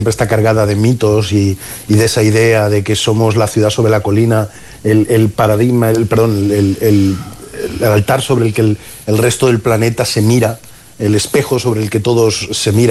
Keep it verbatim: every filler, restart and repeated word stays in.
está cargada de mitos y, y de esa idea de que somos la ciudad sobre la colina, el, el paradigma, el, perdón, el, el, el altar sobre el que el, el resto del planeta se mira, el espejo sobre el que todos se miran.